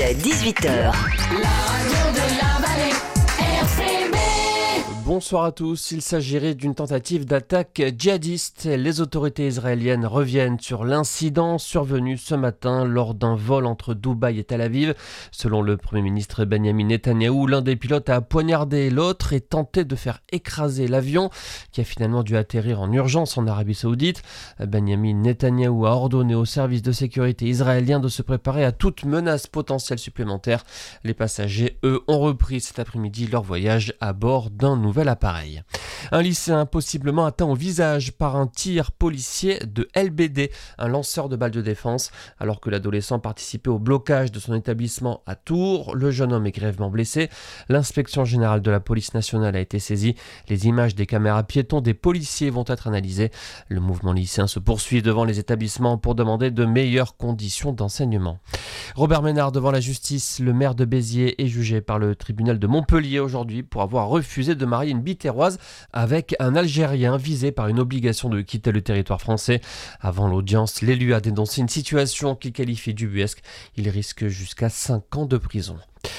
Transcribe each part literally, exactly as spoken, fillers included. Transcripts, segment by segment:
dix-huit heures. La radio de la vallée, R C B. Bonsoir à tous. Il s'agirait d'une tentative d'attaque djihadiste. Les autorités israéliennes reviennent sur l'incident survenu ce matin lors d'un vol entre Dubaï et Tel Aviv. Selon le Premier ministre Benjamin Netanyahou, l'un des pilotes a poignardé l'autre et tenté de faire écraser l'avion qui a finalement dû atterrir en urgence en Arabie Saoudite. Benjamin Netanyahou a ordonné aux services de sécurité israéliens de se préparer à toute menace potentielle supplémentaire. Les passagers, eux, ont repris cet après-midi leur voyage à bord d'un nouvel appareil. Un lycéen possiblement atteint au visage par un tir policier de L B D, un lanceur de balles de défense. Alors que l'adolescent participait au blocage de son établissement à Tours, le jeune homme est grièvement blessé. L'inspection générale de la police nationale a été saisie. Les images des caméras piétons des policiers vont être analysées. Le mouvement lycéen se poursuit devant les établissements pour demander de meilleures conditions d'enseignement. Robert Ménard devant la justice. Le maire de Béziers est jugé par le tribunal de Montpellier aujourd'hui pour avoir refusé de marier une Biterroise avec un Algérien visé par une obligation de quitter le territoire français. Avant l'audience, l'élu a dénoncé une situation qu'il qualifie d'ubuesque. Il risque jusqu'à cinq ans de prison.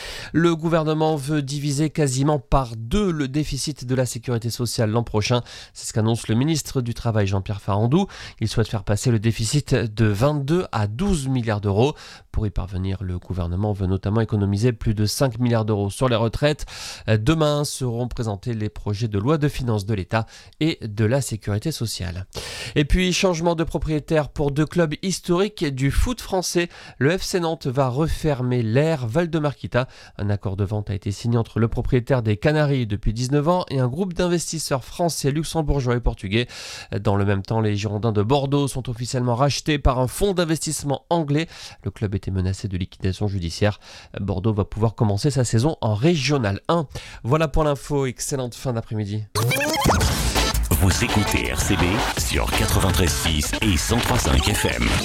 Le gouvernement veut diviser quasiment par deux le déficit de la sécurité sociale l'an prochain. C'est ce qu'annonce le ministre du Travail Jean-Pierre Farandou. Il souhaite faire passer le déficit de vingt-deux à douze milliards d'euros. Pour y parvenir, le gouvernement veut notamment économiser plus de cinq milliards d'euros sur les retraites. Demain seront présentés les projets de loi de finances de l'État et de la sécurité sociale. Et puis, changement de propriétaire pour deux clubs historiques du foot français. Le F C Nantes va refermer l'Air Val-de-Marquitta. Un accord de vente a été signé entre le propriétaire des Canaries depuis dix-neuf ans et un groupe d'investisseurs français, luxembourgeois et portugais. Dans le même temps, les Girondins de Bordeaux sont officiellement rachetés par un fonds d'investissement anglais. Le club était menacé de liquidation judiciaire. Bordeaux va pouvoir commencer sa saison en Régional un. Voilà pour l'info. Excellente fin d'après-midi. Vous écoutez R C B sur quatre-vingt-treize virgule six et cent trois virgule cinq F M.